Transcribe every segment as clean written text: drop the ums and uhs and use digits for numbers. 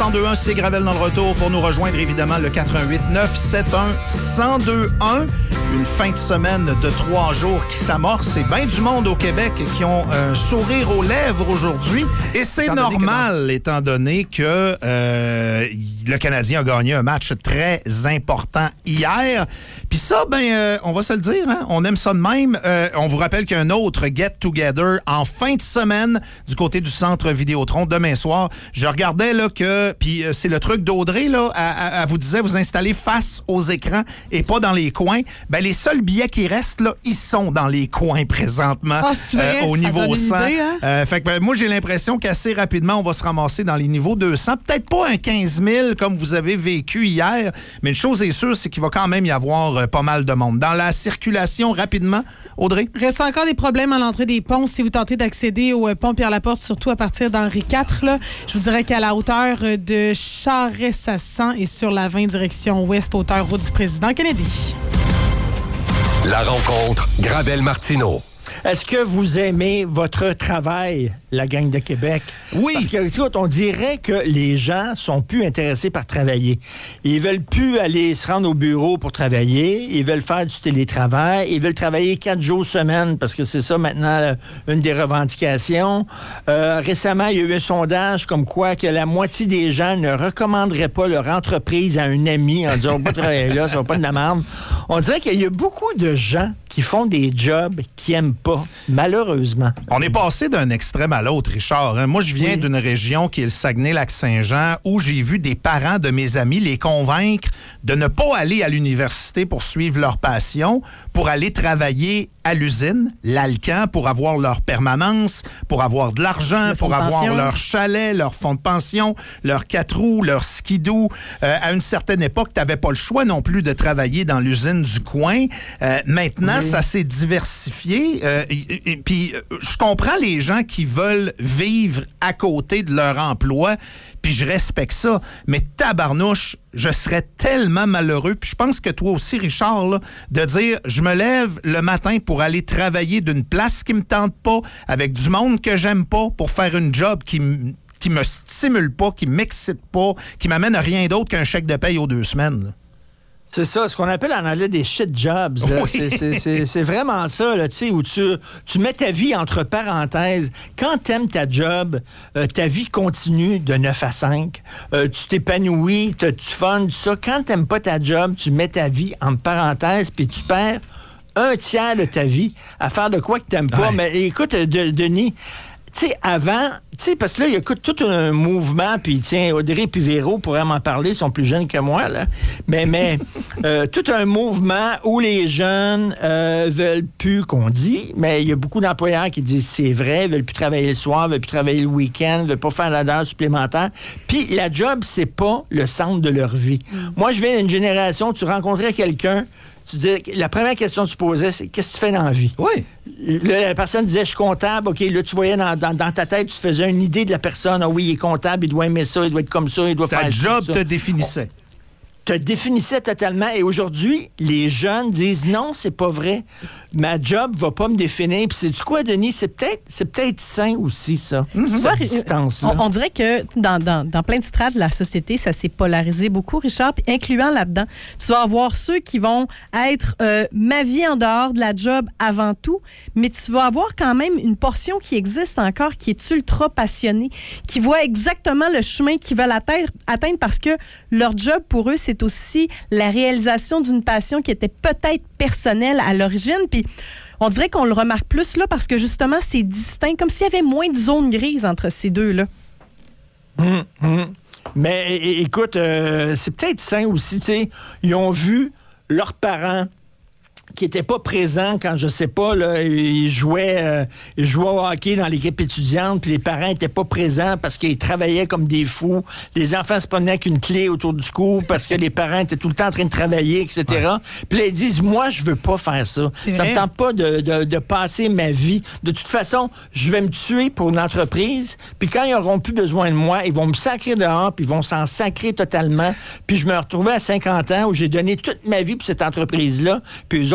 1021, c'est Gravel dans le retour. Pour nous rejoindre, évidemment, le 418-971-1021. Une fin de semaine de 3 jours qui s'amorce. C'est bien du monde au Québec qui ont un sourire aux lèvres aujourd'hui. Et c'est normal, étant donné que le Canadien a gagné un match très important hier. Puis ça, on va se le dire, hein? On aime ça de même. On vous rappelle qu'il y a un autre get-together en fin de semaine du côté du Centre Vidéotron demain soir. Je regardais là que, puis c'est le truc d'Audrey, là, elle vous disait vous installer face aux écrans et pas dans les coins. Les seuls billets qui restent, là, ils sont dans les coins présentement au niveau 100. Fait que moi, j'ai l'impression qu'assez rapidement, on va se ramasser dans les niveaux 200. Peut-être pas un 15 000 comme vous avez vécu hier, mais une chose est sûre, c'est qu'il va quand même y avoir pas mal de monde. Dans la circulation, rapidement, Audrey? Reste encore des problèmes à l'entrée des ponts si vous tentez d'accéder au pont Pierre-Laporte, surtout à partir d'Henri IV. Là. Je vous dirais qu'à la hauteur de Charest-à-Sang et sur la 20 direction ouest, hauteur route du président Kennedy. La rencontre Gravel-Martineau. Est-ce que vous aimez votre travail, la gang de Québec? Oui. Parce que, écoute, on dirait que les gens sont plus intéressés par travailler. Ils veulent plus aller se rendre au bureau pour travailler. Ils veulent faire du télétravail. Ils veulent travailler 4 jours semaine parce que c'est ça maintenant une des revendications. Récemment, il y a eu un sondage comme quoi que la moitié des gens ne recommanderaient pas leur entreprise à un ami en disant « on va pas travailler là, ça va pas de la merde ». On dirait qu'il y a beaucoup de gens qui font des jobs qu'ils n'aiment pas, malheureusement. On est passé d'un extrême à l'autre, Richard. Hein? Moi, je viens d'une région qui est le Saguenay-Lac-Saint-Jean, où j'ai vu des parents de mes amis les convaincre de ne pas aller à l'université pour suivre leur passion, pour aller travailler à l'usine, l'Alcan, pour avoir leur permanence, pour avoir de l'argent, pour avoir leur chalet, leur fonds de pension, leur 4 roues, leur skidoo. À une certaine époque, tu n'avais pas le choix non plus de travailler dans l'usine du coin. Maintenant, ça s'est diversifié. Puis, je comprends les gens qui veulent vivre à côté de leur emploi, puis je respecte ça. Mais tabarnouche, je serais tellement malheureux. Puis je pense que toi aussi, Richard, là, de dire, je me lève le matin pour aller travailler d'une place qui me tente pas, avec du monde que j'aime pas, pour faire une job qui me stimule pas, qui m'excite pas, qui m'amène à rien d'autre qu'un chèque de paye aux 2 semaines. Là. C'est ça, ce qu'on appelle en anglais des shit jobs. Oui. C'est vraiment ça, là, tu sais, où tu mets ta vie entre parenthèses. Quand t'aimes ta job, ta vie continue de 9 à 5. Tu t'épanouis, tu fun, tout ça. Quand t'aimes pas ta job, tu mets ta vie entre parenthèses, puis tu perds un tiers de ta vie à faire de quoi que t'aimes pas. Ouais. Mais écoute, Denis, tu sais, avant, parce que là, il y a tout un mouvement, puis tiens, Audrey puis Véro pourraient m'en parler, ils sont plus jeunes que moi, là. Mais tout un mouvement où les jeunes veulent plus qu'on dit, mais il y a beaucoup d'employeurs qui disent c'est vrai, veulent plus travailler le soir, veulent plus travailler le week-end, veulent pas faire d'heures supplémentaires. Puis la job, c'est pas le centre de leur vie. Moi, je viens d'une génération, tu rencontrais quelqu'un, tu disais, la première question que tu posais, c'est qu'est-ce que tu fais dans la vie? Oui. Là, la personne disait, je suis comptable. OK, là, tu voyais dans ta tête, tu te faisais une idée de la personne. Ah oui, il est comptable, il doit aimer ça, il doit être comme ça, il doit faire ça. Ta job te définissait. Te définissait totalement. Et aujourd'hui, les jeunes disent, non, c'est pas vrai. Ma job va pas me définir. Puis c'est du quoi, Denis? C'est peut-être sain aussi, ça. Cette distance-là. On dirait que dans plein de strates de la société, ça s'est polarisé beaucoup, Richard, puis incluant là-dedans. Tu vas avoir ceux qui vont être ma vie en dehors de la job avant tout, mais tu vas avoir quand même une portion qui existe encore, qui est ultra passionnée, qui voit exactement le chemin qu'ils veulent atteindre parce que leur job, pour eux, c'est aussi la réalisation d'une passion qui était peut-être personnelle à l'origine, puis on dirait qu'on le remarque plus là parce que justement, c'est distinct, comme s'il y avait moins de zones grises entre ces deux-là. Mais écoute, c'est peut-être sain aussi, tu sais, ils ont vu leurs parents qui n'étaient pas présents quand, je sais pas, là, ils jouaient au hockey dans l'équipe étudiante, puis les parents n'étaient pas présents parce qu'ils travaillaient comme des fous. Les enfants se promenaient avec une clé autour du cou parce que les parents étaient tout le temps en train de travailler, etc. Ouais. Puis là, ils disent, moi, je veux pas faire ça. Ça me tente pas de passer ma vie. De toute façon, je vais me tuer pour une entreprise, puis quand ils n'auront plus besoin de moi, ils vont me sacrer dehors, puis ils vont s'en sacrer totalement. Puis je me retrouvais à 50 ans où j'ai donné toute ma vie pour cette entreprise-là, puis eux autres,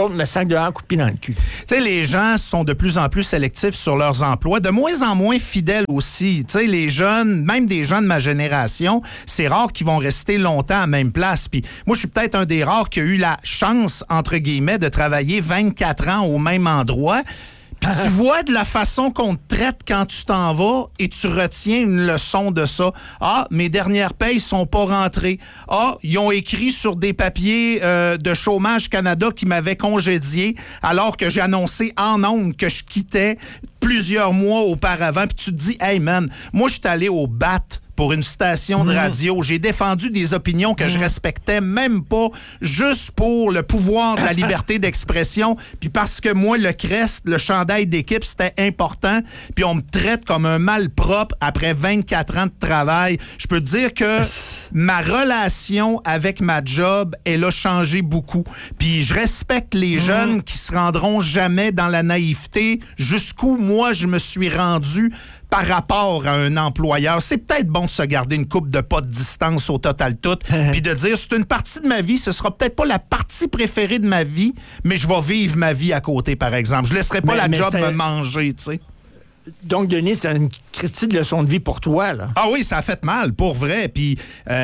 autres me sacent dehors, coup de pied dans le cul. Tu sais, les gens sont de plus en plus sélectifs sur leurs emplois, de moins en moins fidèles aussi. Tu sais, les jeunes, même des gens de ma génération, c'est rare qu'ils vont rester longtemps à la même place. Puis moi, je suis peut-être un des rares qui a eu la chance, entre guillemets, de travailler 24 ans au même endroit. Puis tu vois de la façon qu'on te traite quand tu t'en vas et tu retiens une leçon de ça. Ah, mes dernières payes sont pas rentrées. Ah, ils ont écrit sur des papiers de Chômage Canada qui m'avaient congédié alors que j'ai annoncé en ondes que je quittais plusieurs mois auparavant. Puis tu te dis, hey man, moi je suis allé au BAT pour une station de radio. J'ai défendu des opinions que je respectais même pas, juste pour le pouvoir de la liberté d'expression, puis parce que moi, le crest, le chandail d'équipe, c'était important, puis on me traite comme un malpropre après 24 ans de travail. Je peux te dire que ma relation avec ma job, elle a changé beaucoup. Puis je respecte les jeunes qui se rendront jamais dans la naïveté, jusqu'où moi, je me suis rendu par rapport à un employeur. C'est peut-être bon de se garder une coupe de pas de distance au total tout, puis de dire, c'est une partie de ma vie, ce sera peut-être pas la partie préférée de ma vie, mais je vais vivre ma vie à côté, par exemple. Je laisserai pas la job me manger, tu sais. Donc, Denis, c'est une critique de leçon de vie pour toi, là. Ah oui, ça a fait mal, pour vrai. Puis,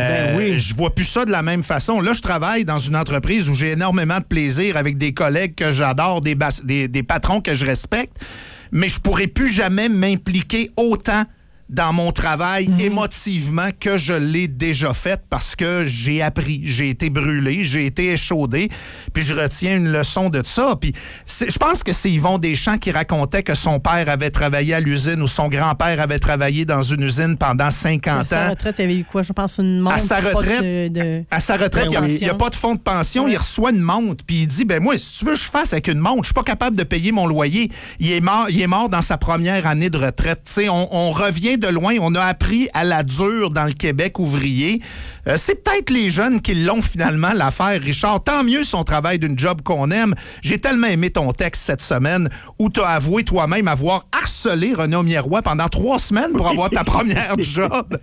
je vois plus ça de la même façon. Là, je travaille dans une entreprise où j'ai énormément de plaisir avec des collègues que j'adore, des patrons que je respecte. Mais je pourrais plus jamais m'impliquer autant dans mon travail émotivement que je l'ai déjà fait parce que j'ai appris, j'ai été brûlé, j'ai été échaudé, puis je retiens une leçon de ça. Puis je pense que c'est Yvon Deschamps qui racontait que son père avait travaillé à l'usine ou son grand-père avait travaillé dans une usine pendant 50 ans. À sa retraite, il y avait eu quoi? Je pense une montre. À sa retraite, il n'y a pas de fonds de pension, il reçoit une montre, puis il dit, ben moi, si tu veux que je fasse avec une montre, je suis pas capable de payer mon loyer. Il est mort dans sa première année de retraite. Tu sais, on revient de loin. On a appris à la dure dans le Québec ouvrier. C'est peut-être les jeunes qui l'ont finalement, l'affaire, Richard. Tant mieux son travail d'une job qu'on aime. J'ai tellement aimé ton texte cette semaine où tu as avoué toi-même avoir harcelé René Aumier-Roy pendant 3 semaines pour avoir ta première job.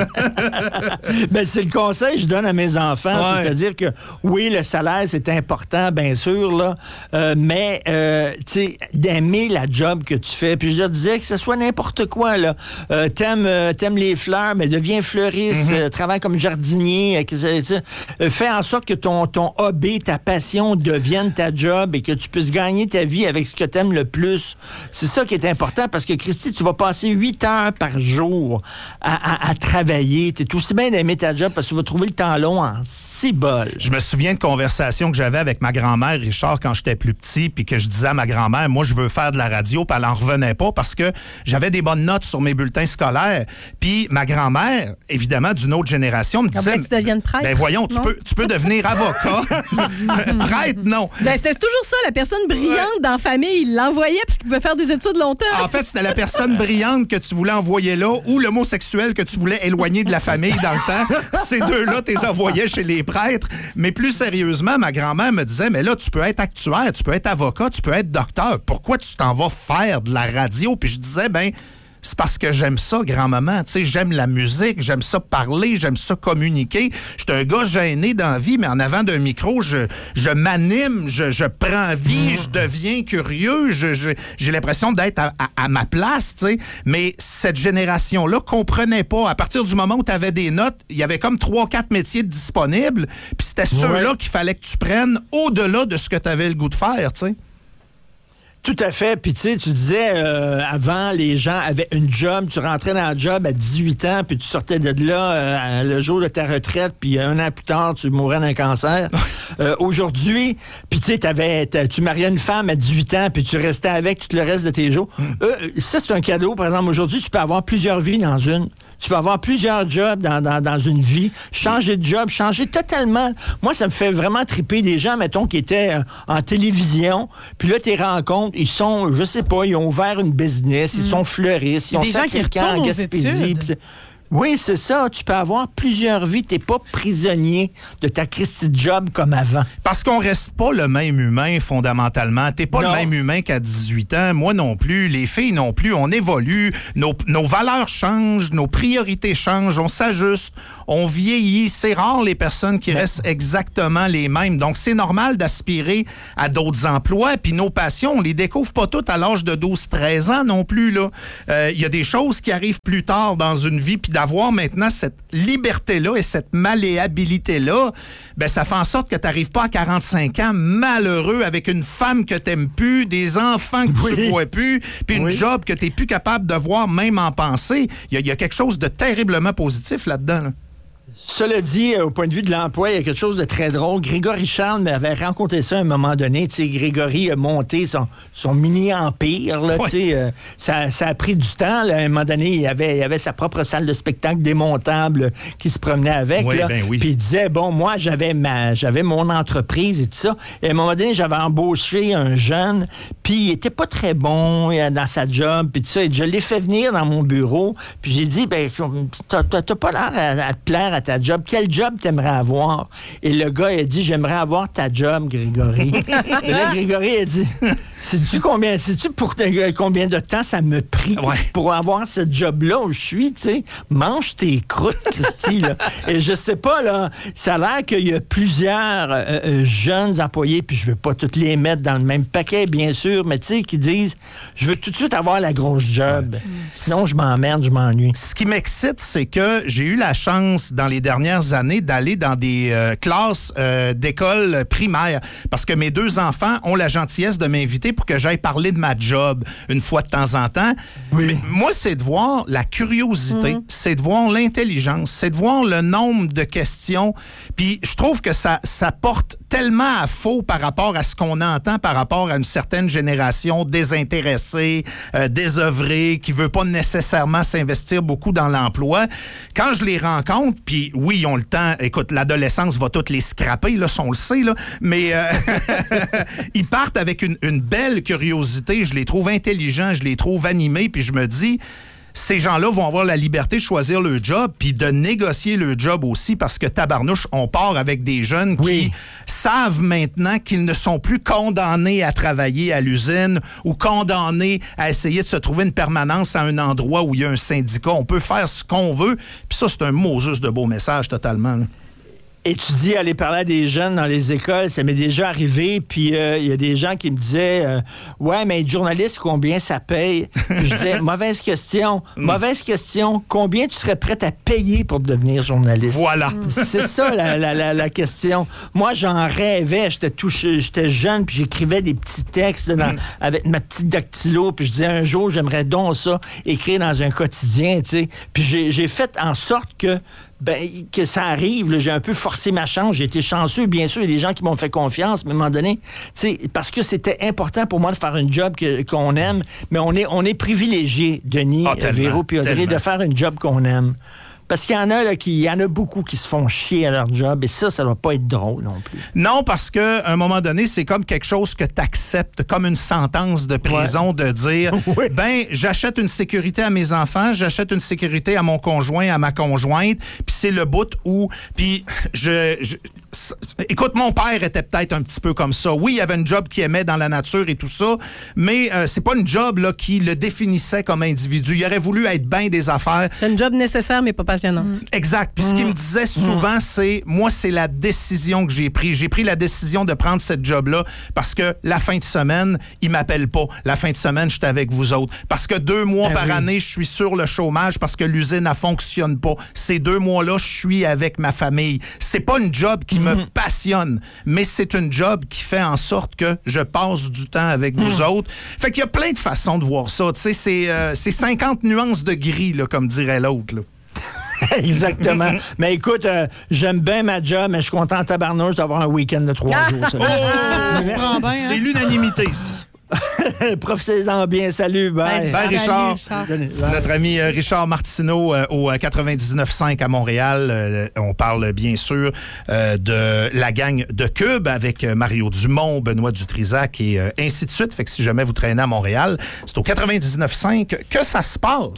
Ben, c'est le conseil que je donne à mes enfants. Ouais. C'est-à-dire que, oui, le salaire, c'est important, bien sûr, là, mais, tu sais, d'aimer la job que tu fais. Puis je leur disais que ce soit n'importe quoi, là. T'aimes les fleurs, mais deviens fleuriste, travaille comme jardinier, fais en sorte que ton hobby, ta passion devienne ta job et que tu puisses gagner ta vie avec ce que t'aimes le plus. C'est ça qui est important parce que, Christy, tu vas passer 8 heures par jour à travailler. T'es aussi bien d'aimer ta job parce que tu vas trouver le temps long en cibole. Je me souviens de conversations que j'avais avec ma grand-mère, Richard, quand j'étais plus petit, puis que je disais à ma grand-mère, moi, je veux faire de la radio, puis elle en revenait pas parce que j'avais des bonnes notes sur mes bulletins scolaires. Puis ma grand-mère, évidemment, d'une autre génération, me disait... Que tu deviennes prêtre. Ben voyons, tu peux devenir avocat. Prêtre, non. Ben, c'était toujours ça, la personne brillante dans la famille. Il l'envoyait parce qu'il pouvait faire des études longtemps. En fait, c'était la personne brillante que tu voulais envoyer là ou l'homosexuel que tu voulais éloigner de la famille dans le temps. Ces deux-là, tu les envoyais chez les prêtres. Mais plus sérieusement, ma grand-mère me disait, mais là, tu peux être actuaire, tu peux être avocat, tu peux être docteur. Pourquoi tu t'en vas faire de la radio? Puis je disais, ben... c'est parce que j'aime ça, grand-maman. Tu sais, j'aime la musique, j'aime ça parler, j'aime ça communiquer. Je suis un gars gêné dans la vie, mais en avant d'un micro, je m'anime, je prends vie, je deviens curieux, j'ai l'impression d'être à ma place, tu sais. Mais cette génération-là comprenait pas. À partir du moment où tu avais des notes, il y avait comme 3-4 métiers disponibles, puis c'était ceux-là qu'il fallait que tu prennes au-delà de ce que tu avais le goût de faire, tu sais. Tout à fait. Puis tu sais, tu disais, avant, les gens avaient une job. Tu rentrais dans la job à 18 ans, puis tu sortais de là le jour de ta retraite, puis 1 an plus tard, tu mourais d'un cancer. Aujourd'hui, puis tu sais, tu mariais une femme à 18 ans, puis tu restais avec tout le reste de tes jours. Ça, c'est un cadeau. Par exemple, aujourd'hui, tu peux avoir plusieurs vies dans une. Tu peux avoir plusieurs jobs dans une vie, changer de job, changer totalement. Moi, ça me fait vraiment triper des gens, mettons, qui étaient en télévision, puis là, tes rencontres, ils sont, je sais pas, ils ont ouvert une business, ils sont fleuristes, ils ont des gens qui retournent aux études. Oui, c'est ça. Tu peux avoir plusieurs vies. T'es pas prisonnier de ta Christie de job comme avant. Parce qu'on reste pas le même humain, fondamentalement. T'es pas le même humain qu'à 18 ans. Moi non plus. Les filles non plus. On évolue. Nos valeurs changent. Nos priorités changent. On s'ajuste. On vieillit. C'est rare les personnes qui restent exactement les mêmes. Donc, c'est normal d'aspirer à d'autres emplois. Puis nos passions, on les découvre pas toutes à l'âge de 12-13 ans non plus, là. Il y a des choses qui arrivent plus tard dans une vie. Puis d'avoir maintenant cette liberté-là et cette malléabilité-là, ben ça fait en sorte que tu n'arrives pas à 45 ans malheureux avec une femme que tu n'aimes plus, des enfants que tu ne vois plus, puis une job que tu n'es plus capable de voir même en pensée. Il y a quelque chose de terriblement positif là-dedans, là. Cela dit, au point de vue de l'emploi, il y a quelque chose de très drôle. Grégory Charles m'avait raconté ça à un moment donné. Tu sais, Grégory a monté son mini-empire. Là, ça a pris du temps. Là. À un moment donné, il avait sa propre salle de spectacle démontable qui se promenait avec. Puis il disait, bon, moi, j'avais mon entreprise et tout ça. Et à un moment donné, j'avais embauché un jeune, puis il était pas très bon dans sa job, puis tout ça. Et je l'ai fait venir dans mon bureau, puis j'ai dit, ben, t'as pas l'air à te plaire à ta job. Quel job t'aimerais avoir? Et le gars, il a dit, j'aimerais avoir ta job, Grégory. Et là, Grégory a dit, sais-tu pour combien de temps ça me pris pour avoir ce job-là où je suis, tu sais? Mange tes croûtes, Christy, là. Et je sais pas, là, ça a l'air qu'il y a plusieurs jeunes employés, puis je veux pas tous les mettre dans le même paquet, bien sûr, mais tu sais, qui disent, je veux tout de suite avoir la grosse job. Sinon, je m'emmerde, je m'ennuie. Ce qui m'excite, c'est que j'ai eu la chance, dans les dernières années, d'aller dans des classes d'école primaire, parce que mes deux enfants ont la gentillesse de m'inviter pour que j'aille parler de ma job une fois de temps en temps. Oui. Mais moi, c'est de voir la curiosité, c'est de voir l'intelligence, c'est de voir le nombre de questions. Puis je trouve que ça porte tellement à faux par rapport à ce qu'on entend par rapport à une certaine génération désintéressée, désœuvrée, qui veut pas nécessairement s'investir beaucoup dans l'emploi. Quand je les rencontre, puis oui, ils ont le temps, écoute, l'adolescence va toutes les scraper, là, on le sait, là, mais ils partent avec une belle curiosité, je les trouve intelligents, je les trouve animés, puis je me dis, ces gens-là vont avoir la liberté de choisir le job puis de négocier le job aussi parce que tabarnouche, on part avec des jeunes qui savent maintenant qu'ils ne sont plus condamnés à travailler à l'usine ou condamnés à essayer de se trouver une permanence à un endroit où il y a un syndicat. On peut faire ce qu'on veut. Puis ça, c'est un Moses de beau message totalement, là. Et tu dis aller parler à des jeunes dans les écoles, ça m'est déjà arrivé, puis il y a des gens qui me disaient ouais, mais être journaliste, combien ça paye? Puis je disais, mauvaise question, combien tu serais prêt à payer pour devenir journaliste? Voilà. C'est ça la question. Moi, j'en rêvais, j'étais jeune, puis j'écrivais des petits textes avec ma petite dactylo, puis je disais, un jour, j'aimerais donc ça, écrire dans un quotidien, tu sais. Puis j'ai fait en sorte que ça arrive, là, j'ai un peu forcé ma chance, j'ai été chanceux, bien sûr, il y a des gens qui m'ont fait confiance, mais à un moment donné, parce que c'était important pour moi de faire une job qu'on aime, mais on est privilégié, Denis, Véro puis Audrey, de faire une job qu'on aime. Parce qu'il y en a il y en a beaucoup qui se font chier à leur job et ça doit pas être drôle non plus. Non, parce qu'à un moment donné, c'est comme quelque chose que tu acceptes, comme une sentence de prison de dire, j'achète une sécurité à mes enfants, j'achète une sécurité à mon conjoint, à ma conjointe, puis c'est le bout où, puis écoute, mon père était peut-être un petit peu comme ça. Oui, il avait une job qu'il aimait dans la nature et tout ça, mais c'est pas une job là, qui le définissait comme individu. Il aurait voulu être bien des affaires. C'est une job nécessaire, mais pas passionnante. Exact. Puis ce qu'il me disait souvent, c'est, moi, c'est la décision que j'ai prise. J'ai pris la décision de prendre cette job-là parce que la fin de semaine, il m'appelle pas. La fin de semaine, je suis avec vous autres. Parce que 2 mois par année, je suis sur le chômage parce que l'usine ne fonctionne pas. Ces 2 mois-là, je suis avec ma famille. C'est pas une job qui me passionne, mais c'est une job qui fait en sorte que je passe du temps avec vous autres. Fait qu'il y a plein de façons de voir ça. Tu sais, c'est 50 nuances de gris, là, comme dirait l'autre, là. Exactement. Mais écoute, j'aime bien ma job, mais je suis content en tabarnouche d'avoir un week-end de 3 jours. C'est l'unanimité ici. Profitez-en bien. Salut. Bye. Bye, Richard. Notre ami Richard Martineau au 99.5 à Montréal. On parle bien sûr de la gang de Cube avec Mario Dumont, Benoît Dutrisac et ainsi de suite. Fait que si jamais vous traînez à Montréal, c'est au 99.5 que ça se passe.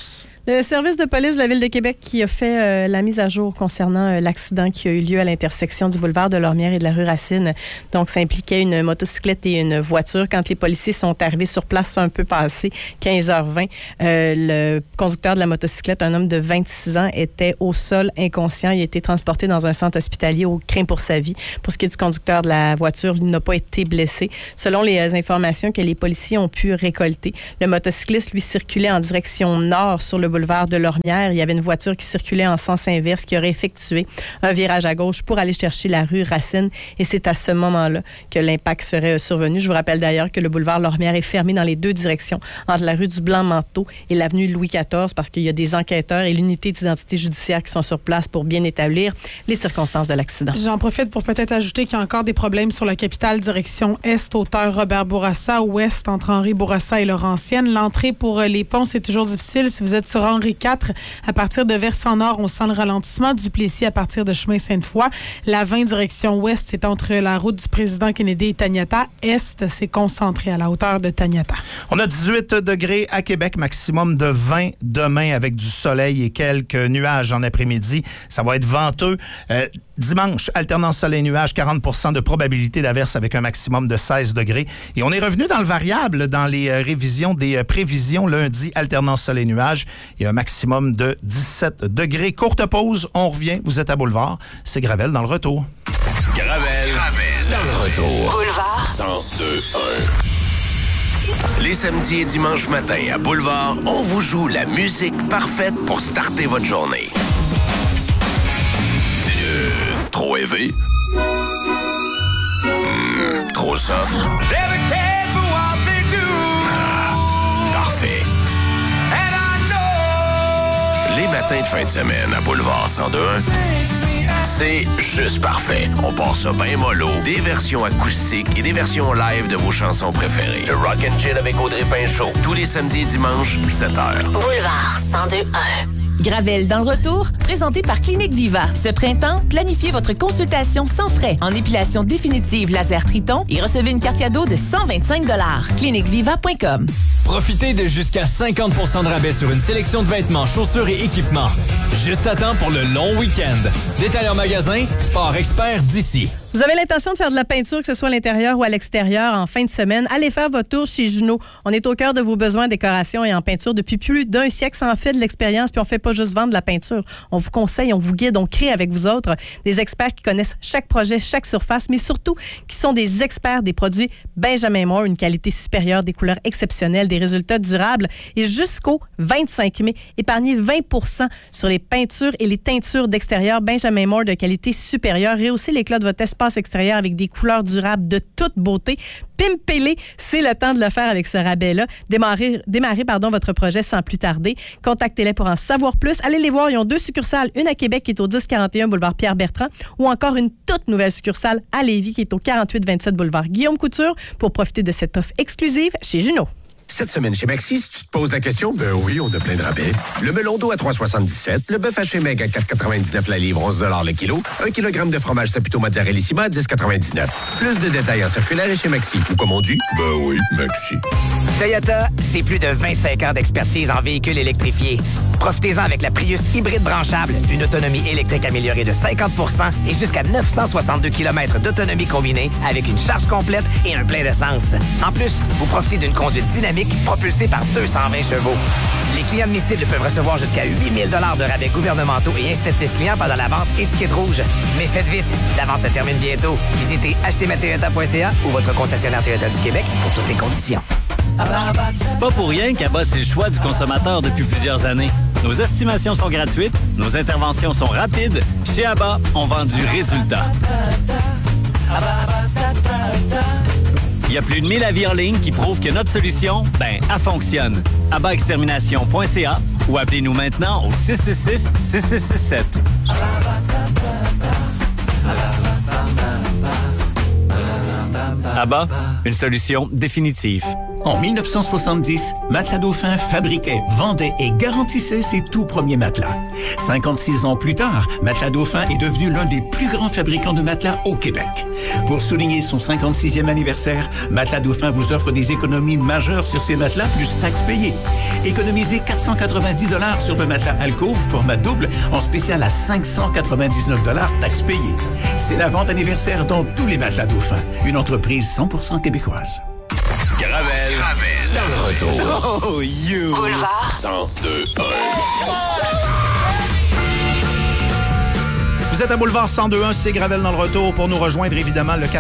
Le service de police de la Ville de Québec qui a fait la mise à jour concernant l'accident qui a eu lieu à l'intersection du boulevard de Lormière et de la rue Racine. Donc, ça impliquait une motocyclette et une voiture. Quand les policiers sont arrivés sur place, un peu passé 15h20, le conducteur de la motocyclette, un homme de 26 ans, était au sol inconscient. Il a été transporté dans un centre hospitalier au craint pour sa vie. Pour ce qui est du conducteur de la voiture, il n'a pas été blessé. Selon les informations que les policiers ont pu récolter, le motocycliste, lui, circulait en direction nord sur le boulevard de Lormière. Il y avait une voiture qui circulait en sens inverse qui aurait effectué un virage à gauche pour aller chercher la rue Racine. Et c'est à ce moment-là que l'impact serait survenu. Je vous rappelle d'ailleurs que le boulevard Lormière est fermé dans les deux directions, entre la rue du Blanc-Manteau et l'avenue Louis XIV, parce qu'il y a des enquêteurs et l'unité d'identité judiciaire qui sont sur place pour bien établir les circonstances de l'accident. J'en profite pour peut-être ajouter qu'il y a encore des problèmes sur la capitale direction Est, hauteur Robert Bourassa, ouest entre Henri Bourassa et Laurentienne. L'entrée pour les ponts, c'est toujours difficile. Si vous êtes sur Henri IV, à partir de Versant-Nord, on sent le ralentissement. Duplessis à partir de chemin Sainte-Foy. La 20 direction ouest, c'est entre la route du président Kennedy et Taniata. Est, c'est concentré à la hauteur de Taniata. On a 18 degrés à Québec, maximum de 20 demain avec du soleil et quelques nuages en après-midi. Ça va être venteux. Dimanche, alternance soleil-nuage, 40% de probabilité d'averse avec un maximum de 16 degrés. Et on est revenu dans le variable dans les révisions des prévisions. Lundi, alternance soleil-nuage et un maximum de 17 degrés. Courte pause, on revient. Vous êtes à Boulevard. C'est Gravel dans le retour. Gravel dans le retour. Boulevard 102.1. Les samedis et dimanches matins à Boulevard, on vous joue la musique parfaite pour starter votre journée. Trop élevé? Trop soft? Parfait. Les matins de fin de semaine à Boulevard 102.1, c'est juste parfait. On part ça bien mollo, des versions acoustiques et des versions live de vos chansons préférées. Le Rock and Chill avec Audrey Pinchot, tous les samedis et dimanches, 7h. Boulevard 102.1. Gravel dans le retour, présenté par Clinique Viva. Ce printemps, planifiez votre consultation sans frais en épilation définitive laser Triton et recevez une carte cadeau de 125 $. CliniqueViva.com. Profitez de jusqu'à 50% de rabais sur une sélection de vêtements, chaussures et équipements. Juste à temps pour le long week-end. Détailleur magasin, Sport Expert d'ici. Vous avez l'intention de faire de la peinture, que ce soit à l'intérieur ou à l'extérieur, en fin de semaine, allez faire votre tour chez Junot. On est au cœur de vos besoins en décoration et en peinture depuis plus d'un siècle. Ça en fait de l'expérience, puis on fait pas juste vendre de la peinture. On vous conseille, on vous guide, on crée avec vous autres des experts qui connaissent chaque projet, chaque surface, mais surtout qui sont des experts des produits Benjamin Moore, une qualité supérieure, des couleurs exceptionnelles, des résultats durables. Et jusqu'au 25 mai, épargnez 20% sur les peintures et les teintures d'extérieur Benjamin Moore de qualité supérieure. Rehaussez l'éclat de votre espace extérieur avec des couleurs durables de toute beauté. Pimpez-les, c'est le temps de le faire avec ce rabais-là. Démarrez votre projet sans plus tarder. Contactez-les pour en savoir plus. Allez les voir, ils ont 2 succursales, une à Québec qui est au 1041 boulevard Pierre-Bertrand ou encore une toute nouvelle succursale à Lévis qui est au 4827 boulevard Guillaume Couture pour profiter de cette offre exclusive chez Junot. Cette semaine chez Maxi, si tu te poses la question, ben oui, on a plein de rabais. Le melon d'eau à 3,77, le bœuf haché meg à 4,99 la livre, 11 $ le kilo, 1 kg de fromage Saputo Mozzarellissima à 10,99. Plus de détails en circulaire et chez Maxi. Ou comme on dit, ben oui, Maxi. Toyota, c'est plus de 25 ans d'expertise en véhicules électrifiés. Profitez-en avec la Prius hybride branchable, une autonomie électrique améliorée de 50% et jusqu'à 962 km d'autonomie combinée avec une charge complète et un plein d'essence. En plus, vous profitez d'une conduite dynamique propulsée par 220 chevaux. Les clients admissibles peuvent recevoir jusqu'à 8 000 $ de rabais gouvernementaux et incitatifs clients pendant la vente étiquette rouge. Mais faites vite, la vente se termine bientôt. Visitez achetezmatoyota.ca ou votre concessionnaire Toyota du Québec pour toutes les conditions. C'est pas pour rien qu'Abba, c'est le choix du consommateur depuis plusieurs années. Nos estimations sont gratuites, nos interventions sont rapides. Chez Abba, on vend du résultat. Il y a plus de 1000 avis en ligne qui prouvent que notre solution, elle fonctionne. ABBAextermination.ca ou appelez-nous maintenant au 666-6667. Abba, une solution définitive. En 1970, Matelas Dauphin fabriquait, vendait et garantissait ses tout premiers matelas. 56 ans plus tard, Matelas Dauphin est devenu l'un des plus grands fabricants de matelas au Québec. Pour souligner son 56e anniversaire, Matelas Dauphin vous offre des économies majeures sur ses matelas plus taxes payées. Économisez 490 $ sur le matelas Alcove format double en spécial à 599 $ taxes payées. C'est la vente anniversaire dans tous les Matelas Dauphin, une entreprise 100% québécoise. Gravel, dans le retour. Oh, you! Boulevard 102.1. Vous êtes à Boulevard 102.1, c'est Gravel dans le retour. Pour nous rejoindre, évidemment, le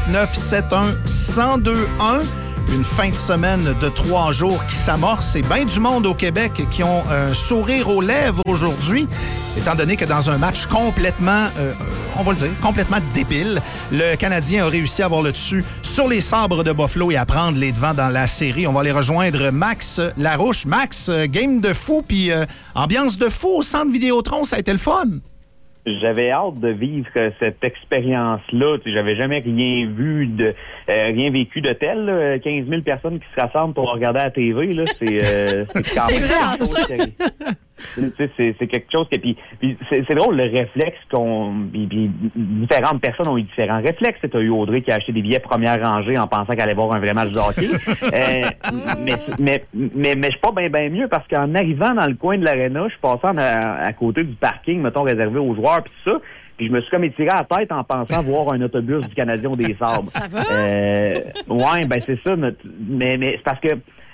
418-971-1021. Une fin de semaine de 3 jours qui s'amorce. Et bien du monde au Québec qui ont un sourire aux lèvres aujourd'hui, étant donné que dans un match complètement, on va le dire, complètement débile, le Canadien a réussi à avoir le dessus sur les Sabres de Buffalo et à prendre les devants dans la série. On va aller rejoindre Max Larouche. Max, game de fou, puis ambiance de fou au Centre Vidéotron, ça a été le fun. J'avais hâte de vivre cette expérience-là. Tu sais, j'avais jamais rien vu rien vécu de tel. Là. 15 000 personnes qui se rassemblent pour regarder à la TV, là, c'est quand même quelque chose c'est quelque chose que puis c'est drôle le réflexe puis différentes personnes ont eu différents réflexes. Tu as eu Audrey qui a acheté des billets première rangée en pensant qu'elle allait voir un vrai match de hockey. mais je suis pas bien mieux parce qu'en arrivant dans le coin de l'aréna, je suis passé à côté du parking, mettons, réservé aux joueurs puis tout ça. Puis je me suis comme étiré à la tête en pensant voir un autobus du Canadien ou des Sabres. Ça va? Ouais, ben c'est ça. Mais c'est parce que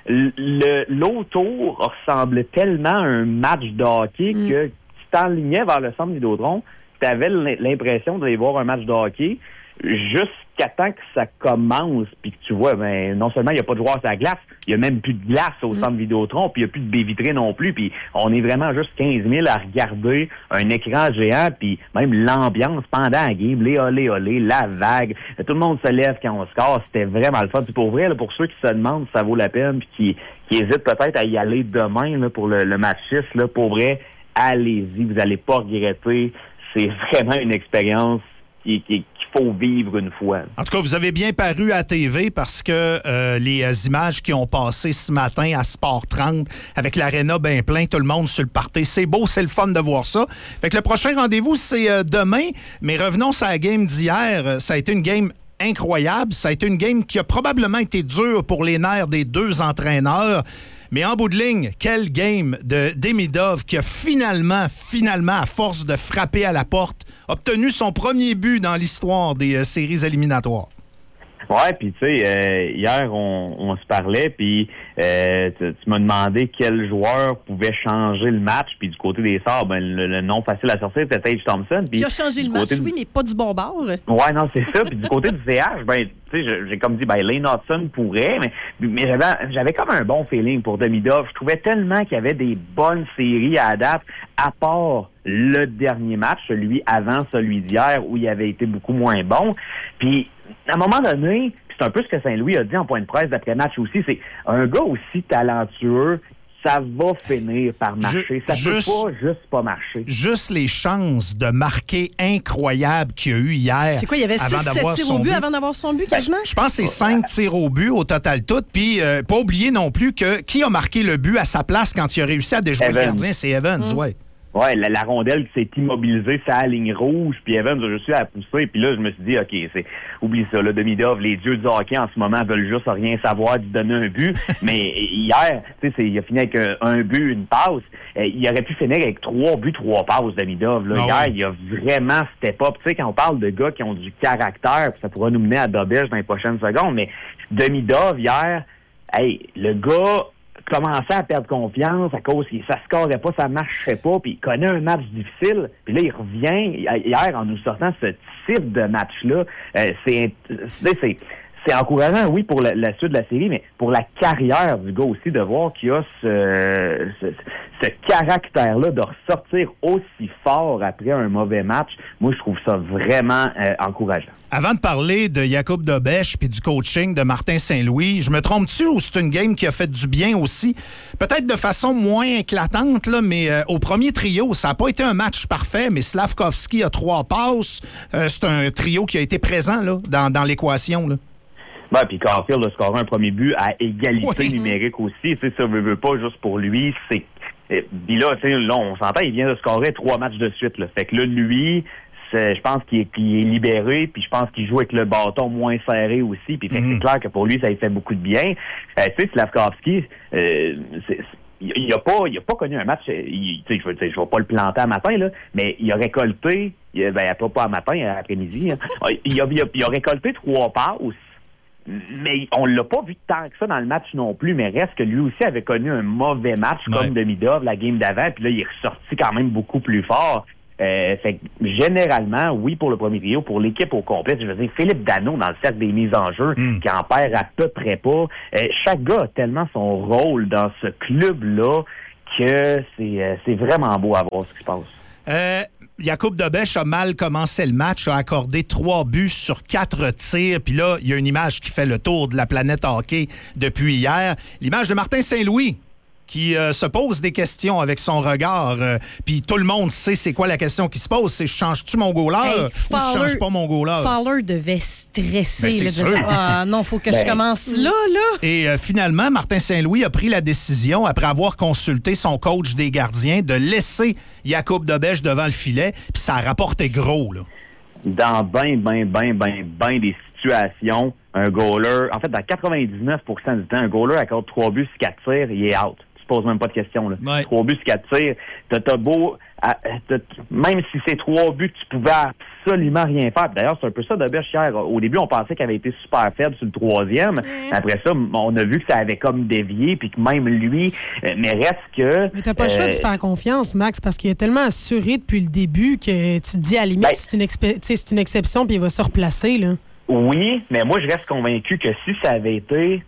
l'autour ressemblait tellement à un match de hockey que tu t'enlignais vers le centre Vidéotron, tu avais l'impression d'aller voir un match de hockey jusqu'à temps que ça commence, puis que tu vois, ben non seulement il n'y a pas de joueurs sur la glace, il n'y a même plus de glace au centre Vidéotron, puis il n'y a plus de baies vitrées non plus, puis on est vraiment juste 15 000 à regarder un écran géant, puis même l'ambiance pendant la game, les olé, la vague, tout le monde se lève quand on score, c'était vraiment le fun. Puis pour vrai, là, pour ceux qui se demandent si ça vaut la peine, puis qui hésitent peut-être à y aller demain là, pour le match 6, là, pour vrai, allez-y, vous n'allez pas regretter, c'est vraiment une expérience qu'il faut vivre une fois. En tout cas, vous avez bien paru à TV parce que les images qui ont passé ce matin à Sport 30 avec l'aréna bien plein, tout le monde sur le party, c'est beau, c'est le fun de voir ça. Fait que le prochain rendez-vous, c'est demain, mais revenons sur la game d'hier. Ça a été une game incroyable. Ça a été une game qui a probablement été dure pour les nerfs des deux entraîneurs. Mais en bout de ligne, quel game de Demidov qui a finalement, à force de frapper à la porte, obtenu son premier but dans l'histoire des séries éliminatoires. Ouais, puis tu sais, hier, on se parlait, puis tu m'as demandé quel joueur pouvait changer le match, puis du côté des Sabres, ben, le nom facile à sortir, c'était Tage Thompson. Il a changé le match, oui, mais pas du bon bord. Ouais, non, c'est ça. Puis du côté du CH, ben, tu sais, j'ai comme dit, ben, Lane Hudson pourrait, mais j'avais comme un bon feeling pour Demidov. Je trouvais tellement qu'il y avait des bonnes séries à date, à part le dernier match, celui avant celui d'hier, où il avait été beaucoup moins bon. Puis, à un moment donné, c'est un peu ce que Saint-Louis a dit en point de presse d'après-match aussi, c'est un gars aussi talentueux, ça va finir par marcher. Ça peut pas juste pas marcher. Juste les chances de marquer incroyables qu'il y a eu hier. C'est quoi, il y avait 6-7 tirs au but avant d'avoir son but, quasiment? Je pense que c'est 5 tirs au but au total tout. Puis, pas oublier non plus que qui a marqué le but à sa place quand il a réussi à déjouer le gardien, c'est Evans, ouais. Ouais, la rondelle qui s'est immobilisée sur la ligne rouge, puis Evans a réussi à la pousser, puis là, je me suis dit, OK, oublie ça, là, Demidov, les dieux du hockey en ce moment veulent juste rien savoir d'y donner un but, mais hier, tu sais, il a fini avec un but, une passe, il aurait pu finir avec 3 buts, 3 passes, Demidov, là, hier, il a vraiment step up, tu sais, quand on parle de gars qui ont du caractère, puis ça pourra nous mener à Dobège dans les prochaines secondes, mais Demidov, hier, hey, le gars commençait à perdre confiance à cause que ça scorait pas, ça marcherait pas, puis il connaît un match difficile, puis là, il revient hier en nous sortant ce type de match-là. C'est encourageant, oui, pour la suite de la série, mais pour la carrière du gars aussi, de voir qu'il a ce caractère-là de ressortir aussi fort après un mauvais match. Moi, je trouve ça vraiment encourageant. Avant de parler de Jakub Dobèche puis du coaching de Martin Saint-Louis, je me trompe-tu ou c'est une game qui a fait du bien aussi? Peut-être de façon moins éclatante, là, mais au premier trio, ça n'a pas été un match parfait, mais Slavkovski a 3 passes. C'est un trio qui a été présent là, dans l'équation, là. Ben, puis Caulfield a scoré un premier but à égalité numérique aussi. Tu sais, ça veut pas juste pour lui. Puis là, tu sais, là, on s'entend, il vient de scorer 3 matchs de suite. Là. Fait que là, lui, je pense qu'il est libéré, puis je pense qu'il joue avec le bâton moins serré aussi. Puis c'est clair que pour lui, ça lui fait beaucoup de bien. Tu sais, Slavkovski, il a pas connu un match. Je vais pas le planter à matin là, mais il a récolté, pas à matin, après-midi. Hein, il a récolté 3 passes. Mais on l'a pas vu tant que ça dans le match non plus, mais reste que lui aussi avait connu un mauvais match comme Demidov la game d'avant, puis là il est ressorti quand même beaucoup plus fort. Fait que généralement, oui, pour le premier trio, pour l'équipe au complet, je veux dire, Philippe Danault dans le cercle des mises en jeu, qui en perd à peu près pas. Chaque gars a tellement son rôle dans ce club-là que c'est vraiment beau à voir ce qui se passe. Jakub Dobeš a mal commencé le match, a accordé 3 buts sur 4 tirs. Puis là, il y a une image qui fait le tour de la planète hockey depuis hier. L'image de Martin Saint-Louis qui se pose des questions avec son regard. Puis tout le monde sait c'est quoi la question qui se pose. C'est je change-tu mon goaler ou je change pas mon goaler? Fowler devait stresser. Ben, sûr. Ah non, faut que je commence là. Et finalement, Martin Saint-Louis a pris la décision, après avoir consulté son coach des gardiens, de laisser Jakub Dobeš devant le filet. Puis ça a rapporté gros, là. Dans ben des situations, un goaler, en fait, dans 99% du temps, un goaler accorde 3 buts sur 4 tirs, il est out. Pose même pas de question. Là. 3 buts, 4 tirs. T'as beau... même si c'est 3 buts, tu pouvais absolument rien faire. D'ailleurs, c'est un peu ça Dobeš hier. Au début, on pensait qu'il avait été super faible sur le 3e. Après ça, on a vu que ça avait comme dévié, puis que même lui... mais reste que... Mais t'as pas le choix de faire confiance, Max, parce qu'il a tellement assuré depuis le début que tu te dis, à la limite, c'est une exception, puis il va se replacer, là. Oui, mais moi, je reste convaincu que si ça avait été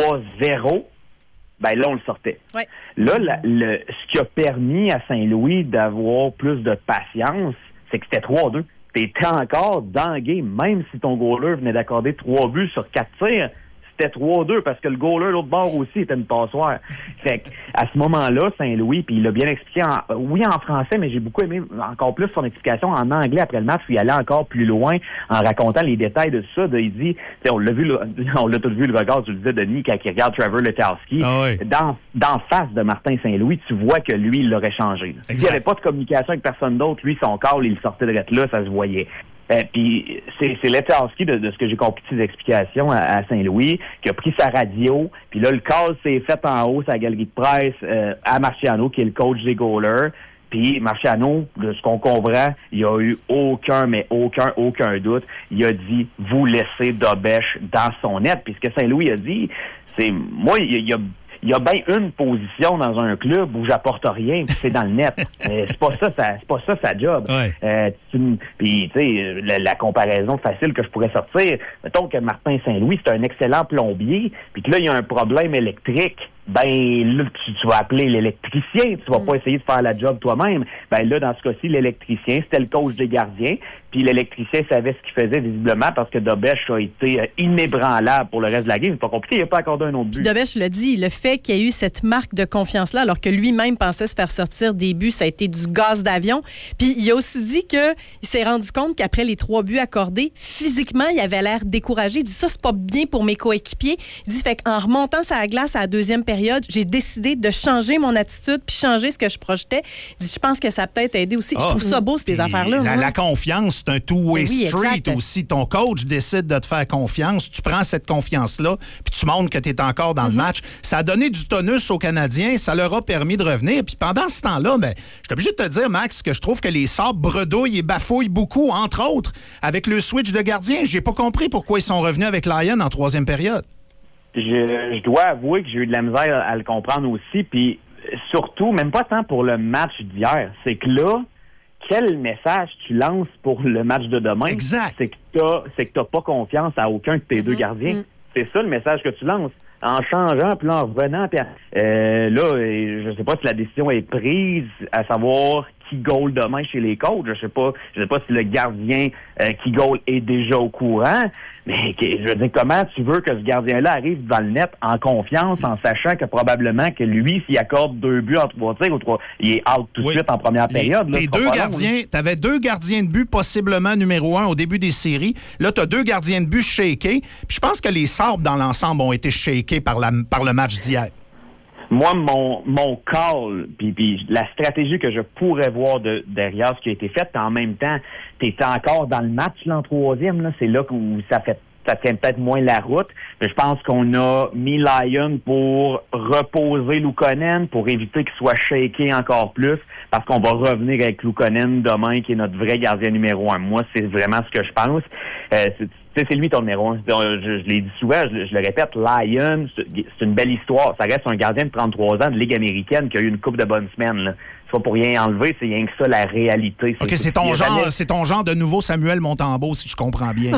3-0... ben là, on le sortait. Ouais. Là, ce qui a permis à Saint-Louis d'avoir plus de patience, c'est que c'était 3-2. T'étais encore dans le game, même si ton goaler venait d'accorder 3 buts sur 4 tirs, c'était 3-2 parce que le goaler, l'autre bord aussi, était une passoire. Fait à ce moment-là, Saint-Louis, puis il l'a bien expliqué, en français, mais j'ai beaucoup aimé encore plus son explication en anglais après le match, où il allait encore plus loin en racontant les détails de ça. Il dit, on l'a tous vu le regard, tu le disais, Denis, quand il regarde Trevor Letowski, dans face de Martin Saint-Louis, tu vois que lui, il l'aurait changé. S'il n'y avait pas de communication avec personne d'autre, lui, son call, il sortait de là, ça se voyait. Puis c'est Letowski, de ce que j'ai compris de ses explications à Saint-Louis, qui a pris sa radio, puis là, le call s'est fait en haut, sa galerie de presse, à Marciano, qui est le coach des goalers. Puis Marciano, de ce qu'on comprend, il n'y a eu aucun doute. Il a dit, vous laissez Dobeš dans son net. Puis ce que Saint-Louis a dit, c'est, moi, il y a bien une position dans un club où j'apporte rien, puis c'est dans le net. C'est pas ça sa job. Puis tu sais, la comparaison facile que je pourrais sortir, mettons que Martin Saint-Louis, c'est un excellent plombier, puis que là, il y a un problème électrique. Ben là, tu vas appeler l'électricien, tu vas pas essayer de faire la job toi-même. Ben là, dans ce cas-ci, l'électricien, c'était le coach des gardiens, puis l'électricien savait ce qu'il faisait visiblement parce que Dobeš a été inébranlable pour le reste de la game. C'est pas compliqué, il n'a pas accordé un autre but. Puis Dobeš l'a dit, le fait qu'il y ait eu cette marque de confiance-là, alors que lui-même pensait se faire sortir des buts, ça a été du gaz d'avion. Puis il a aussi dit qu'il s'est rendu compte qu'après les 3 buts accordés, physiquement, il avait l'air découragé. Il dit ça, c'est pas bien pour mes coéquipiers. Il dit, fait qu'en remontant sa glace à la deuxième période, j'ai décidé de changer mon attitude puis changer ce que je projetais. Il dit, je pense que ça a peut-être aidé aussi. Je trouve ça beau, ces affaires-là. La confiance, c'est un two-way street exact. aussi. Ton coach décide de te faire confiance. Tu prends cette confiance-là puis tu montres que tu es encore dans le match. Ça a donné du tonus aux Canadiens. Ça leur a permis de revenir. Puis pendant ce temps-là, je suis obligé de te dire, Max, que je trouve que les Sabres bredouillent et bafouillent beaucoup, entre autres, avec le switch de gardien. J'ai pas compris pourquoi ils sont revenus avec Lyon en 3e période. Je dois avouer que j'ai eu de la misère à le comprendre aussi, puis surtout, même pas tant pour le match d'hier, c'est que là, quel message tu lances pour le match de demain? Exact. C'est que t'as pas confiance à aucun de tes deux gardiens. C'est ça le message que tu lances. En changeant, puis là, en revenant, puis là, je sais pas si la décision est prise, à savoir qui goal demain chez les coachs. Je sais pas si le gardien qui goal est déjà au courant, mais je veux dire, comment tu veux que ce gardien-là arrive devant le net en confiance, en sachant que probablement que lui, s'il accorde 2 buts en 3 tirs, il est out tout de suite en première période. T'avais 2 gardiens de but possiblement numéro 1 au début des séries. Là, t'as 2 gardiens de but shakés. Puis je pense que les Sabres, dans l'ensemble, ont été shakés par le match d'hier. Moi, mon call, puis la stratégie que je pourrais voir derrière ce qui a été fait, en même temps, t'étais encore dans le match là, en troisième, là, c'est là où ça tient peut-être moins la route. Mais je pense qu'on a mis Lyon pour reposer Luukkonen, pour éviter qu'il soit shaké encore plus, parce qu'on va revenir avec Luukkonen demain, qui est notre vrai gardien numéro 1. Moi, c'est vraiment ce que je pense. C'est lui ton numéro 1. Je l'ai dit souvent, je le répète, Lyon, c'est une belle histoire. Ça reste un gardien de 33 ans de Ligue américaine qui a eu une couple de bonnes semaines, là. C'est pas pour rien enlever, c'est rien que ça, la réalité. OK, c'est ton genre de nouveau Samuel Montembeault, si je comprends bien.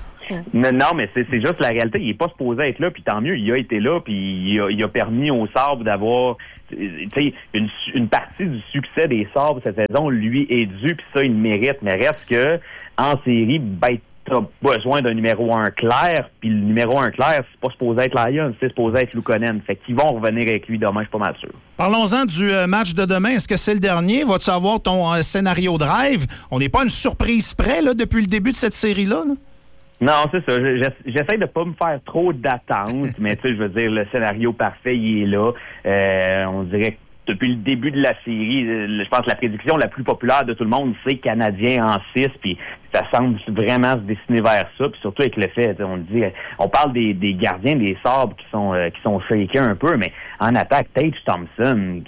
Non, mais c'est juste la réalité. Il est pas supposé être là, puis tant mieux, il a été là, puis il a permis aux Sabres d'avoir, tu sais, une partie du succès des Sabres cette saison lui est due, puis ça, il le mérite. Mais reste que, en série, t'as besoin d'un numéro 1 clair, puis le numéro 1 clair, c'est pas supposé être Lyon, c'est supposé être Luukkonen. Fait qu'ils vont revenir avec lui demain, je suis pas mal sûr. Parlons-en du match de demain. Est-ce que c'est le dernier? Vas-tu avoir ton scénario drive? On n'est pas une surprise près, là, depuis le début de cette série-là, là? Non, c'est ça. J'essaie de pas me faire trop d'attentes, mais tu sais, je veux dire, le scénario parfait, il est là. On dirait que depuis le début de la série, je pense que la prédiction la plus populaire de tout le monde, c'est Canadien en 6, puis ça semble vraiment se dessiner vers ça, puis surtout avec le fait, on parle des gardiens des Sabres qui sont shakés un peu, mais en attaque, Tage Thompson,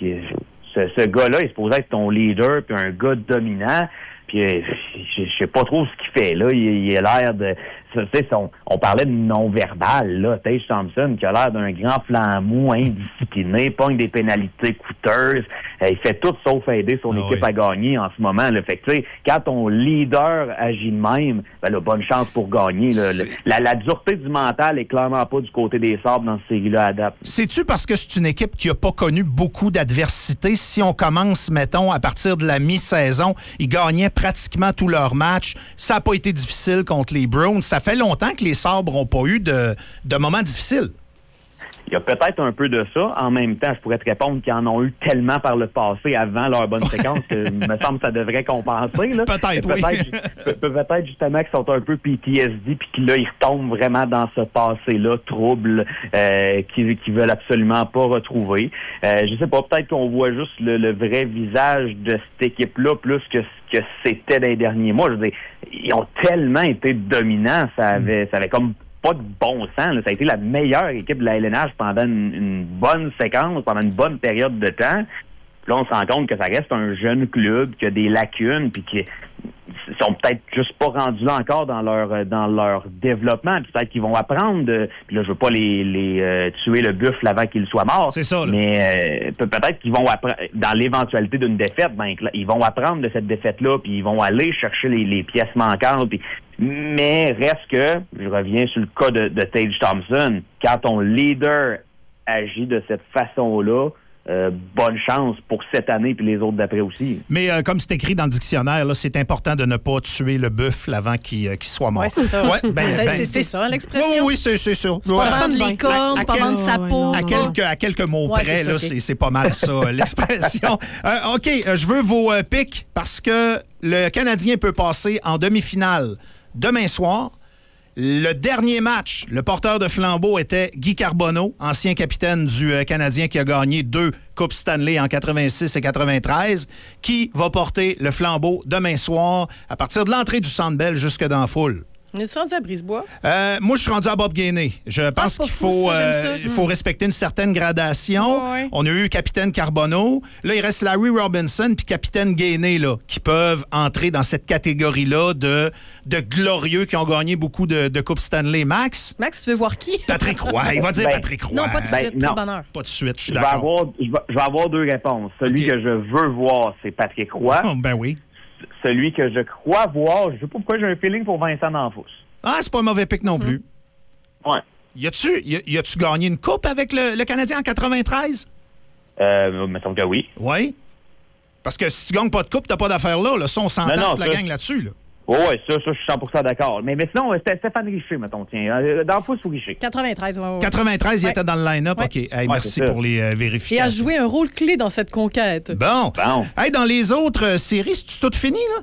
ce gars-là est supposé être ton leader, puis un gars dominant. Puis je sais pas trop ce qu'il fait là. Il a l'air de, tu sais, on parlait de non-verbal là. Tage Thompson qui a l'air d'un grand flanc mou, indiscipliné, pogne des pénalités coûteuses. Il fait tout sauf aider son équipe à gagner en ce moment. Là. Fait que tu sais, quand ton leader agit de même, ben là, bonne chance pour gagner. Là. La dureté du mental est clairement pas du côté des Sabres dans cette série-là à date. C'est-tu parce que c'est une équipe qui a pas connu beaucoup d'adversité? Si on commence, mettons, à partir de la mi-saison, ils gagnaient pratiquement tous leurs matchs. Ça n'a pas été difficile contre les Bruins. Ça fait longtemps que les Sabres n'ont pas eu de moments difficiles. Il y a peut-être un peu de ça. En même temps, je pourrais te répondre qu'ils en ont eu tellement par le passé avant leur bonne séquence que me semble que ça devrait compenser. Là. Peut-être justement qu'ils sont un peu PTSD puis que là, ils retombent vraiment dans ce passé-là, trouble, qu'ils veulent absolument pas retrouver. Je sais pas, peut-être qu'on voit juste le vrai visage de cette équipe-là plus que ce que c'était dans les derniers mois. Je veux dire, ils ont tellement été dominants, ça avait comme pas de bon sens. Là. Ça a été la meilleure équipe de la LNH pendant une bonne séquence, pendant une bonne période de temps. Puis là, on se rend compte que ça reste un jeune club, qui a des lacunes, puis qui sont peut-être juste pas rendus là encore dans leur développement. Puis peut-être qu'ils vont apprendre puis là, je veux pas les tuer le buffle avant qu'il soit mort. C'est ça. Là. Mais peut-être qu'ils vont apprendre, dans l'éventualité d'une défaite, ben, ils vont apprendre de cette défaite-là, puis ils vont aller chercher les pièces manquantes. Puis mais reste que, je reviens sur le cas de Tage Thompson, quand ton leader agit de cette façon-là, bonne chance pour cette année puis les autres d'après aussi. Mais comme c'est écrit dans le dictionnaire, là, c'est important de ne pas tuer le buffle avant qu'il soit mort. Oui, c'est ça. Ouais, c'est ça, l'expression. Oui, c'est ça. C'est pas vendre les cornes, pas vendre sa peau. À quelques mots près, là, c'est pas mal ça, l'expression. OK, je veux vos pics parce que le Canadien peut passer en demi-finale demain soir. Le dernier match, le porteur de flambeau était Guy Carbonneau, ancien capitaine du Canadien qui a gagné 2 Coupes Stanley en 86 et 93, qui va porter le flambeau demain soir à partir de l'entrée du Centre Bell jusque dans la foule. On est-tu rendu à Brisebois? Moi, je suis rendu à Bob Gainey. Je pense qu'il faut respecter une certaine gradation. Ouais. On a eu Capitaine Carbonneau. Là, il reste Larry Robinson puis Capitaine Gainey là, qui peuvent entrer dans cette catégorie-là de glorieux qui ont gagné beaucoup de Coupes Stanley. Max, tu veux voir qui? Patrick Roy. Il va dire Patrick Roy. Non, pas de suite. Non. Bonheur. Pas de suite, je suis d'accord. Je vais avoir 2 réponses. Celui que je veux voir, c'est Patrick Roy. Oh, ben oui. Celui que je crois voir, je sais pas pourquoi j'ai un feeling pour Vincent D'Anfos. Ah, c'est pas un mauvais pic non plus. Ouais. Y a-tu gagné une coupe avec le Canadien en 93? Me semble que oui. Oui. Parce que si tu gagnes pas de coupe, t'as pas d'affaire là. Ça, on s'entend la gang là-dessus. Là. Oui, ça, je suis 100% d'accord. Mais sinon, c'était Stéphane Richer, mettons, tiens. Dans le pouce ou Richer? 93, ouais. 93, il était dans le line-up. OK. Hey, merci pour les vérifications. Il a joué un rôle clé dans cette conquête. Bon. Hey, dans les autres séries, c'est-tu tout fini, là?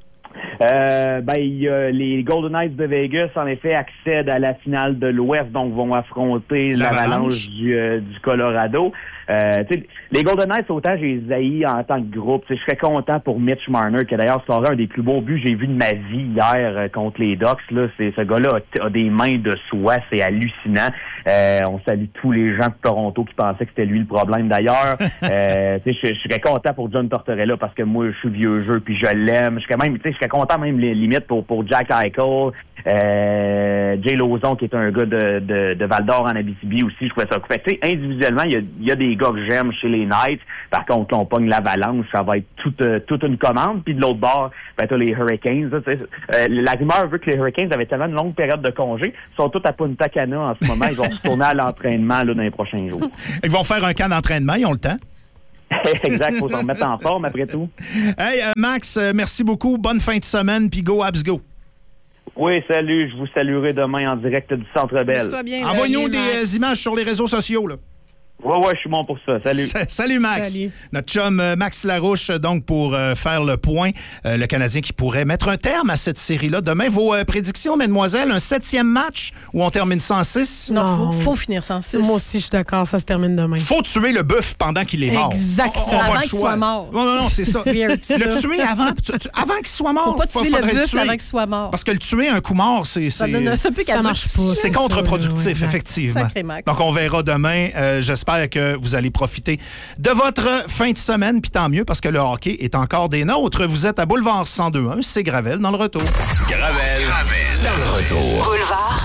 Les Golden Knights de Vegas, en effet, accèdent à la finale de l'Ouest, donc vont affronter l'Avalanche du Colorado. Les Golden Knights, autant j'ai les haïs en tant que groupe. Je serais content pour Mitch Marner, qui a d'ailleurs sorti un des plus beaux buts que j'ai vu de ma vie hier contre les Ducks. Là, ce gars-là a des mains de soie, c'est hallucinant. On salue tous les gens de Toronto qui pensaient que c'était lui le problème d'ailleurs. Je serais content pour John Tortorella parce que moi, je suis vieux jeu puis je l'aime. Je serais content même limite pour Jack Eichel. Jay Lauzon, qui est un gars de Val-d'Or en Abitibi aussi, je trouvais ça. Fait, individuellement, il y a des gars que j'aime chez les Knights. Par contre, quand on pogne l'Avalanche, ça va être toute une commande. Puis de l'autre bord, t'as les Hurricanes. La rumeur veut que les Hurricanes avaient tellement une longue période de congé. Ils sont tous à Punta Cana en ce moment. Ils vont retourner à l'entraînement là, dans les prochains jours. Ils vont faire un camp d'entraînement. Ils ont le temps. Exact, faut se remettre en forme après tout. Hey, Max, merci beaucoup. Bonne fin de semaine. Puis go, Habs, go. Oui, salut. Je vous saluerai demain en direct du Centre Bell. Envoie-nous des images sur les réseaux sociaux, là. Ouais, je suis bon pour ça. Salut. Salut, Max. Salut. Notre chum Max Larouche, donc, pour faire le point. Le Canadien qui pourrait mettre un terme à cette série-là. Demain, vos prédictions, mesdemoiselles, un 7e match où on termine 106? Non, faut finir 106. Moi aussi, je suis d'accord, ça se termine demain. Faut tuer le bœuf pendant qu'il est mort. Exactement. Avant qu'il soit mort. Non, c'est ça. Le tuer avant qu'il soit mort. Faut pas tuer le bœuf avant qu'il soit mort. Parce que le tuer un coup mort, ça marche pas. C'est contre-productif, effectivement. Sacré Max. Donc, on verra demain. J'espère que vous allez profiter de votre fin de semaine, puis tant mieux, parce que le hockey est encore des nôtres. Vous êtes à Boulevard 102.1, c'est Gravel dans le retour. Gravel dans le retour. Boulevard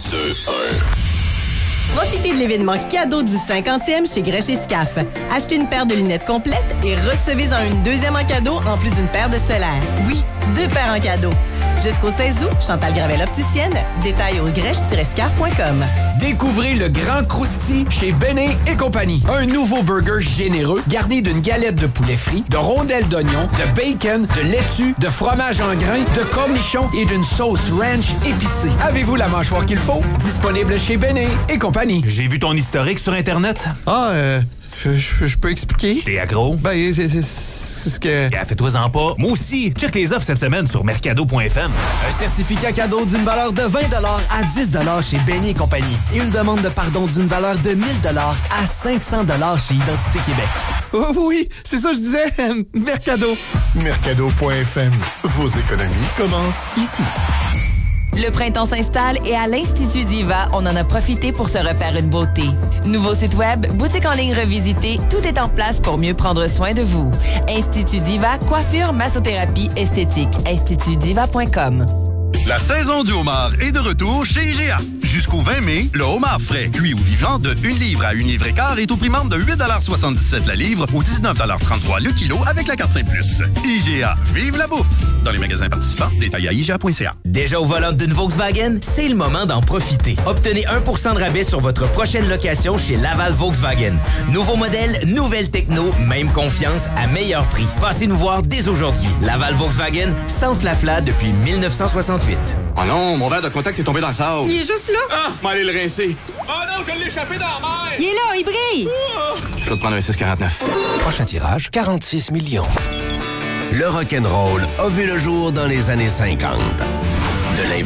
102.1. Profitez de l'événement cadeau du 50e chez Grèche et Scaf. Achetez une paire de lunettes complètes et recevez-en une deuxième en cadeau en plus d'une paire de solaires. Oui, 2 paires en cadeau. Jusqu'au 16 août, Chantal Gravel opticienne. Détails au grèche-scar.com. Découvrez le Grand Crousti chez Béné et compagnie. Un nouveau burger généreux garni d'une galette de poulet frit, de rondelles d'oignon, de bacon, de laitue, de fromage en grains, de cornichons et d'une sauce ranch épicée. Avez-vous la mâchoire qu'il faut? Disponible chez Béné et compagnie. J'ai vu ton historique sur Internet. Je peux expliquer? T'es accro? Ben, c'est ce que... Fais-toi-en pas. Moi aussi. Check les offres cette semaine sur mercado.fm. Un certificat cadeau d'une valeur de 20 à 10 chez Benny et compagnie. Et une demande de pardon d'une valeur de 1 000 à 500 chez Identité Québec. Oh, oui, c'est ça que je disais. Mercado. Mercado.fm. Vos économies commencent ici. Le printemps s'installe et à l'Institut Diva, on en a profité pour se refaire une beauté. Nouveau site web, boutique en ligne revisitée, tout est en place pour mieux prendre soin de vous. Institut Diva, coiffure, massothérapie, esthétique. institutdiva.com. La saison du homard est de retour chez IGA. Jusqu'au 20 mai, le homard frais, cuit ou vivant de 1 livre à 1 livre et quart est au prix membre de 8,77 la livre ou 19,33 le kilo avec la carte Saint+. IGA, vive la bouffe! Dans les magasins participants, détails à IGA.ca. Déjà au volant d'une Volkswagen, c'est le moment d'en profiter. Obtenez 1% de rabais sur votre prochaine location chez Laval Volkswagen. Nouveau modèle, nouvelle techno, même confiance à meilleur prix. Passez nous voir dès aujourd'hui. Laval Volkswagen, sans flafla depuis 1968. Oh non, mon verre de contact est tombé dans le sable. Il est juste là. Ah, m'allez le rincer. Oh non, je l'ai échappé dans la mer. Il est là, il brille. Je vais te prendre un 649. Prochain tirage, 46 millions. Le rock'n'roll a vu le jour dans les années 50. De